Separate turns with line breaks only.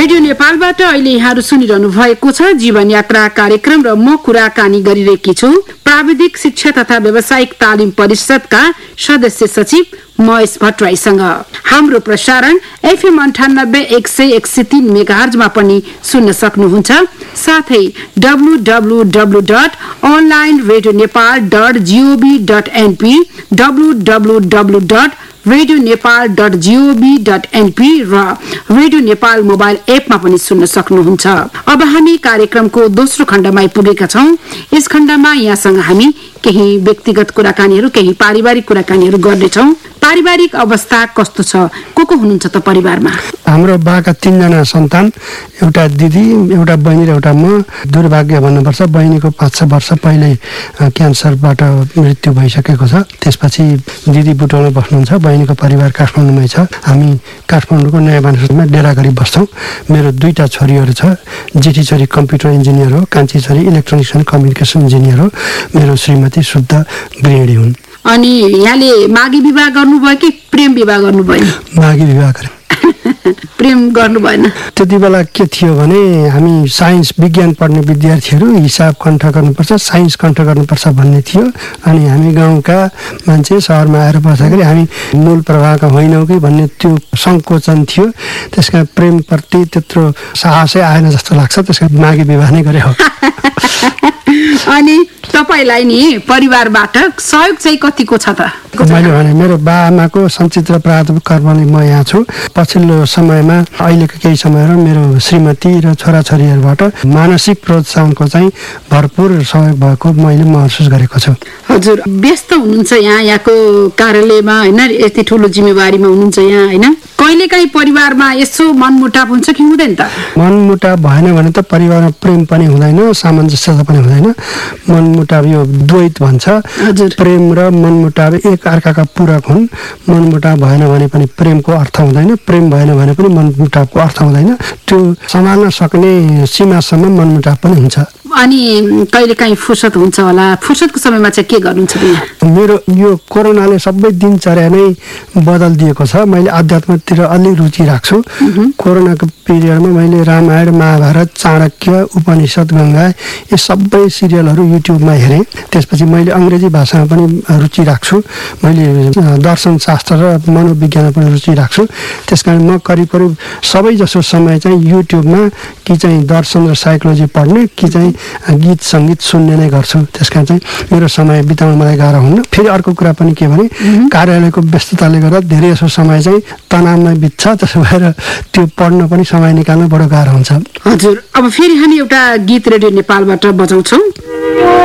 Radio नेपालबाट अहिले यहाँहरू सुनिरहनु भएको छ जीवन यात्रा कार्यक्रम र म कुराकानी गरिरहेकी छु प्राविधिक शिक्षा तथा व्यावसायिक तालिम परिषदका सदस्य सचिव महेश भट्टराईसँग। हाम्रो प्रसारण एफएम 98.103 मेगाहर्जमा पनि सुन्न सक्नुहुन्छ। साथै www.onlineradionepal.gov.np www.radionepal.gov.np र रेडियो नेपाल मोबाइल एपमा पनि सुन्न सक्नुहुन्छ। अब हामी कार्यक्रमको दोस्रो खण्डमा आइपुगेका छौं। यस खण्डमा यहाँसँग हामी केही व्यक्तिगत कुराकानीहरू केही पारिवारिक कुराकानीहरू गर्नेछौं। पारिवारिक अवस्था कस्तो छ? को हुनुहुन्छ त परिवारमा?
हाम्रो बाका 3 जना सन्तान, एउटा दिदी, एउटा बहिनी र एउटा म। दुर्भाग्य भन्नुपर्छ, बहिनीको 5-6 वर्ष पहिले क्यान्सरबाट मृत्यु भइसकेको छ। त्यसपछि दिदी बुटोलमा बस्नुहुन्छ, बहिनीको परिवार काठमाडौँमै छ। हामी काठमाडौँको नयाँ बानेश्वरमा डेरा गरी बस्छौँ। मेरो 2टा छोरीहरू छ। जेठी छोरी कम्प्युटर इन्जिनियर हो, कान्छी छोरी इलेक्ट्रोनिक्स एन्ड कम्युनिकेसन इन्जिनियर हो। मेरो श्रीमती शुद्ध गृहिणी हुन्।
अनि यहाँले मागी विवाह गर्नुभयो कि प्रेम विवाह गर्नुभयो?
मागी विवाह गरे।
प्रेम गर्नु भएन?
त्यति बेला के थियो भने हामी साइन्स विज्ञान पढ्ने विद्यार्थीहरू हिसाब कण्ठ गर्नुपर्छ, साइन्स कण्ठ गर्नुपर्छ भन्ने थियो। अनि हामी गाउँका मान्छे सहरमा आएर बस्दाखेरि हामी मूल प्रवाहका होइनौँ कि भन्ने त्यो सङ्कोचन थियो। त्यसका प्रेमप्रति त्यत्रो साहसै आएन जस्तो लाग्छ। त्यसका मागी विवाह नै गरे हो।
अनि तपाईलाई नि परिवारबाट सहयोग चाहिँ कतिको छ त?
मैले भने मेरो बाआमाको सञ्चित र प्रारब्ध कर्मले म यहाँ छु। पछिल्लो समयमा अहिलेको केही समयमा मेरो श्रीमती र छोराछोरीहरूबाट मानसिक प्रोत्साहनको चाहिँ भरपुर सहयोग भएको मैले महसुस गरेको छु।
हजुर व्यस्त हुनुहुन्छ यहाँको कार्यालयमा हैन, यति ठुलो जिम्मेवारीमा हुनुहुन्छ यहाँ हैन, कहिलेकाहीँ परिवारमा यसो मनमुटाव हुन्छ कि हुँदैन त?
मनमुटाव भएन भने त परिवारमा प्रेम पनि हुँदैन, सामञ्जस्यता पनि हुँदैन। मनमुटाव यो द्वैत भन्छ। प्रेम र मनमुटाव एक अर्काका पूरक हुन्। मनमुटाव भएन भने पनि प्रेमको अर्थ हुँदैन, प्रेम भएन भने पनि मनमुटावको अर्थ हुँदैन। त्यो सम्हाल्न सक्ने सीमासम्म मनमुटाव पनि हुन्छ।
अनि कहिलेकाहीँ फुर्सद हुन्छ होला, फुर्सदको समयमा चाहिँ के गर्नुहुन्छ?
मेरो यो कोरोनाले सबै दिनचर्या नै बदलिदिएको छ। मैले अध्यात्मतिर अलि रुचि राख्छु। कोरोनाको पिरियडमा मैले रामायण, महाभारत, चाणक्य, उपनिषद, गङ्गा यो सबै सिरियलहरू युट्युबमा हेरेँ। त्यसपछि मैले अङ्ग्रेजी भाषामा पनि रुचि राख्छु। मैले दर्शन शास्त्र र मनोविज्ञानमा पनि रुचि राख्छु। त्यसकारण म करिब सबै जसो समय चाहिँ युट्युबमा कि चाहिँ दर्शन र साइकोलोजी पढ्ने कि चाहिँ गीत सङ्गीत सुन्ने नै गर्छु। त्यसकारण चाहिँ मेरो समय बिताउन मलाई गाह्रो हुन्न। फेरि अर्को कुरा पनि के भने कार्यालयको व्यस्तताले गर्दा धेरै जसो समय चाहिँ तनावमै बित्छ। त्यसो भएर त्यो पढ्न पनि समय निकाल्न बडो गाह्रो हुन्छ।
हजुर अब फेरि हामी एउटा गीत रेडियो नेपालबाट बजाउँछौँ।